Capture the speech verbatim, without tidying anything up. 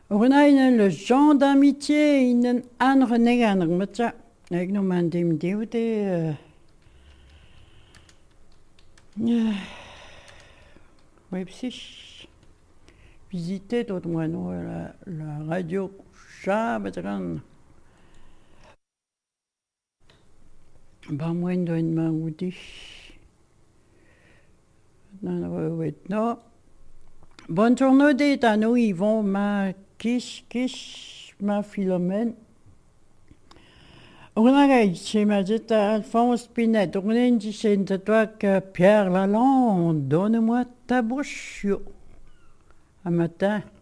On a le genre d'amitié, in un renégan, mais ça, avec nous mandim déouté. Oui, si visiter tout moi non la, la radio chat, betran. Ba moins d'une main ou dit. Non, oui, non. Bonne journée d'être nous, Yvon, ma quiche, quiche, ma Philomène. On a dit, ma dit Alphonse Pinette, on a dit, c'est toi que Pierre Lalonde, donne-moi ta bouche. Un matin.